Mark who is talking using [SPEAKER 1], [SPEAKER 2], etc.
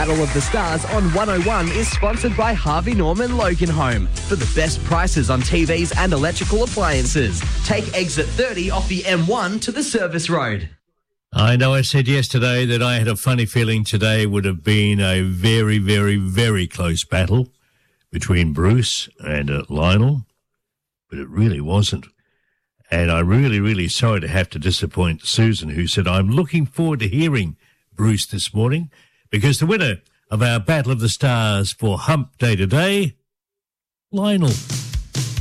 [SPEAKER 1] Battle of the Stars on 101 is sponsored by Harvey Norman Loganholme for the best prices on TVs and electrical appliances. Take exit 30 off the M1 to the service road.
[SPEAKER 2] I know I said yesterday that I had a funny feeling today would have been a very, very, very close battle between Bruce and Lionel, but it really wasn't. And I'm really, really sorry to have to disappoint Susan, who said, I'm looking forward to hearing Bruce this morning, because the winner of our Battle of the Stars for Hump Day today, Lionel.